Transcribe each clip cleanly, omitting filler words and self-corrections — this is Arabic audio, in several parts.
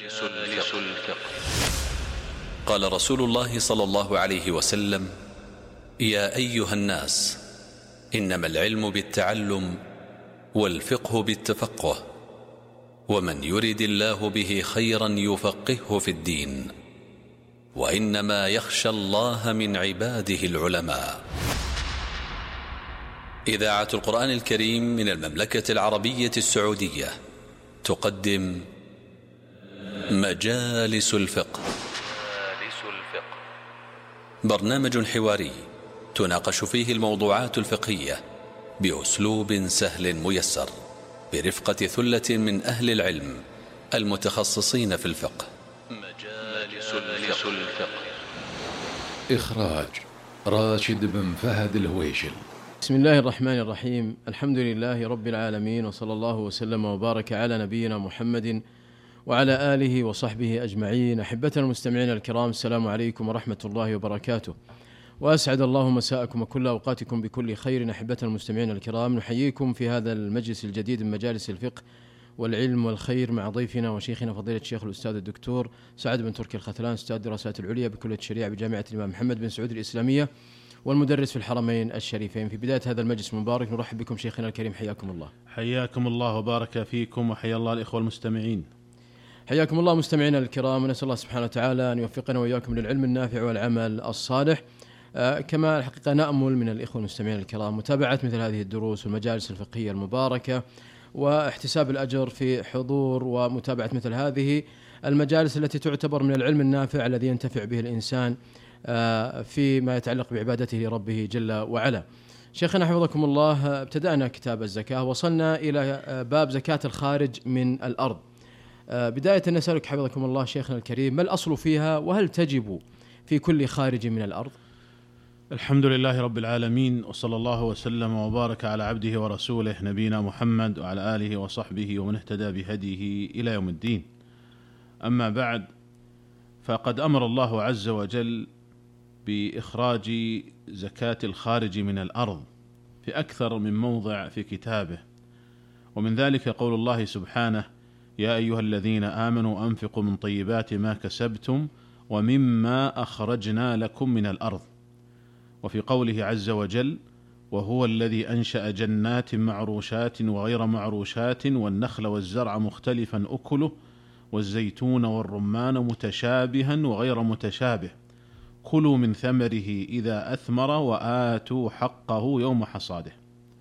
مجالس الفقه. قال رسول الله صلى الله عليه وسلم: يا أيها الناس، إنما العلم بالتعلم والفقه بالتفقه، ومن يرد الله به خيرا يفقهه في الدين، وإنما يخشى الله من عباده العلماء. إذاعة القرآن الكريم من المملكة العربية السعودية تقدم مجالس الفقه. برنامج حواري تناقش فيه الموضوعات الفقهية بأسلوب سهل ميسر، برفقة ثلة من أهل العلم المتخصصين في الفقه. مجالس الفقه. إخراج راشد بن فهد الهويشل. بسم الله الرحمن الرحيم. الحمد لله رب العالمين، وصلى الله وسلم وبارك على نبينا محمد وعلى آله وصحبه أجمعين. أحبتنا المستمعين الكرام، السلام عليكم ورحمة الله وبركاته، وأسعد الله مساءكم وكل أوقاتكم بكل خير. أحبتنا المستمعين الكرام، نحييكم في هذا المجلس الجديد من مجالس الفقه والعلم والخير مع ضيفنا وشيخنا فضيلة الشيخ الأستاذ الدكتور سعد بن تركي الختلان، أستاذ الدراسات العليا بكلية الشريعة بجامعة الإمام محمد بن سعود الإسلامية، والمدرس في الحرمين الشريفين. في بداية هذا المجلس المبارك نرحب بكم شيخنا الكريم، حياكم الله. حياكم الله وبارك فيكم، وحيا الله الإخوة المستمعين. حياكم الله مستمعينا الكرام، ونسأل الله سبحانه وتعالى أن يوفقنا وإياكم للعلم النافع والعمل الصالح. كما الحقيقة نأمل من الإخوة المستمعين الكرام متابعة مثل هذه الدروس والمجالس الفقهية المباركة، واحتساب الأجر في حضور ومتابعة مثل هذه المجالس التي تعتبر من العلم النافع الذي ينتفع به الإنسان فيما يتعلق بعبادته لربه جل وعلا. شيخنا حفظكم الله، ابتدأنا كتاب الزكاة، وصلنا إلى باب زكاة الخارج من الأرض. بداية نسألك حفظكم الله شيخنا الكريم، ما الأصل فيها، وهل تجب في كل خارج من الأرض؟ الحمد لله رب العالمين، وصلى الله وسلم وبارك على عبده ورسوله نبينا محمد وعلى آله وصحبه ومن اهتدى بهديه إلى يوم الدين. أما بعد، فقد أمر الله عز وجل بإخراج زكاة الخارج من الأرض في أكثر من موضع في كتابه، ومن ذلك قول الله سبحانه: يا أيها الذين آمنوا أنفقوا من طيبات ما كسبتم ومما أخرجنا لكم من الأرض. وفي قوله عز وجل: وهو الذي أنشأ جنات معروشات وغير معروشات والنخل والزرع مختلفا أكله والزيتون والرمان متشابها وغير متشابه كلوا من ثمره إذا أثمر وآتوا حقه يوم حصاده.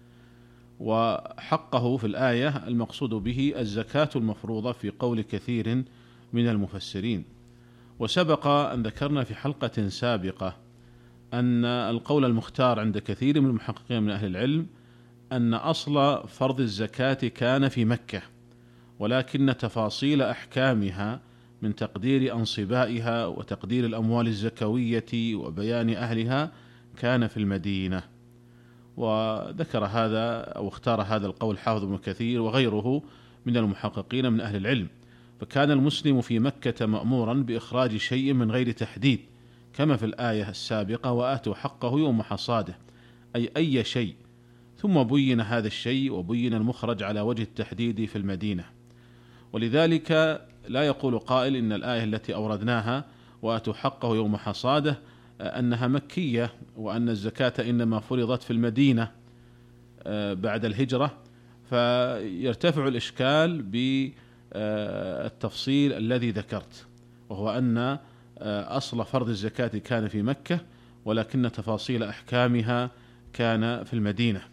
وحقه في الآية المقصود به الزكاة المفروضة في قول كثير من المفسرين. وسبق أن ذكرنا في حلقة سابقة أن القول المختار عند كثير من المحققين من أهل العلم أن أصل فرض الزكاة كان في مكة، ولكن تفاصيل أحكامها من تقدير أنصبائها وتقدير الأموال الزكوية وبيان أهلها كان في المدينة. وذكر هذا أو اختار هذا القول حافظ ابن كثير وغيره من المحققين من أهل العلم. فكان المسلم في مكة مأمورا بإخراج شيء من غير تحديد، كما في الآية السابقة: وآتوا حقه يوم حصاده، أي شيء. ثم بين هذا الشيء وبين المخرج على وجه التحديد في المدينة. ولذلك لا يقول قائل إن الآية التي أوردناها وآتوا حقه يوم حصاده أنها مكية، وأن الزكاة إنما فرضت في المدينة بعد الهجرة، فيرتفع الإشكال بالتفصيل الذي ذكرت، وهو أن أصل فرض الزكاة كان في مكة، ولكن تفاصيل أحكامها كان في المدينة.